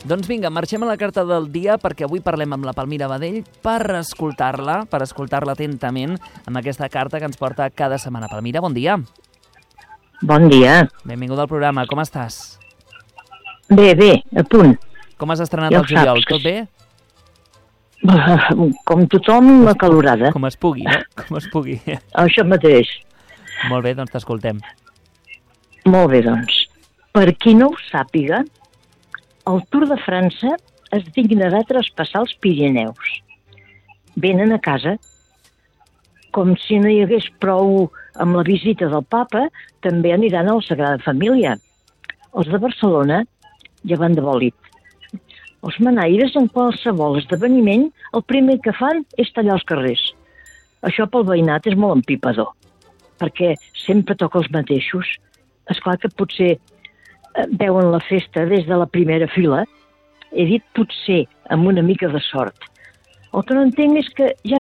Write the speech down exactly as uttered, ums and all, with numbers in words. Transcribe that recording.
Doncs vinga, marxem a la carta del dia perquè avui parlem amb la Palmira Badell per escoltar-la, per escoltar-la atentament amb aquesta carta que ens porta cada setmana. Palmira, bon dia. Bon dia. Benvinguda al programa, com estàs? Bé, bé, a punt. Com has estrenat Ja el juliol? saps. Tot bé? Com tothom, acalorada. Com es pugui, no? Com es pugui. Això mateix. Molt bé, doncs t'escoltem. Molt bé, doncs. Per qui no ho sàpiga, el Tour de França es dignarà a traspassar els Pirineus. Venen a casa. Com si no hi hagués prou amb la visita del papa, també aniran a la Sagrada Família. Els de Barcelona ja van de bòlit. Els manaires en qualsevol esdeveniment el primer que fan és tallar els carrers. Això pel veïnat és molt empipador, perquè sempre toca els mateixos. Esclar que potser eh, veuen la festa des de la primera fila. He dit potser amb una mica de sort. El que no entenc és que ja